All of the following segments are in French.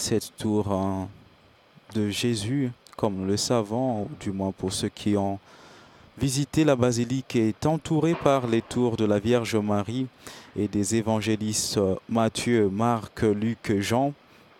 Cette tour de Jésus, comme nous le savons, ou du moins pour ceux qui ont visité la basilique, est entourée par les tours de la Vierge Marie et des évangélistes Matthieu, Marc, Luc et Jean.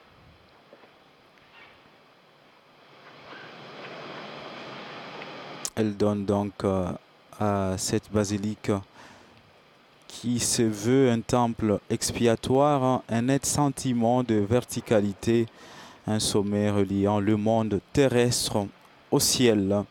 Elle donne donc à cette basilique qui se veut un temple expiatoire, un net sentiment de verticalité, un sommet reliant le monde terrestre au ciel.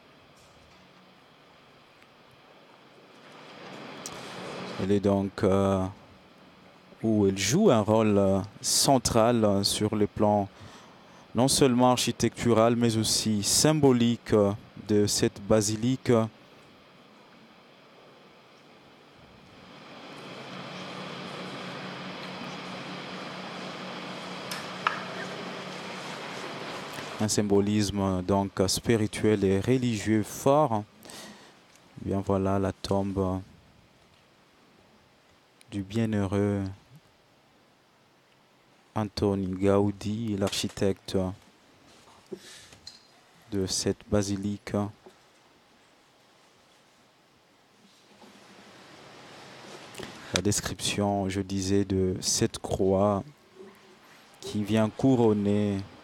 Elle est donc où elle joue un rôle central sur le plan non seulement architectural mais aussi symbolique de cette basilique. Un symbolisme donc spirituel et religieux fort. Bien voilà la tombe du bienheureux Antoni Gaudi, l'architecte de cette basilique. La description, je disais, de cette croix qui vient couronner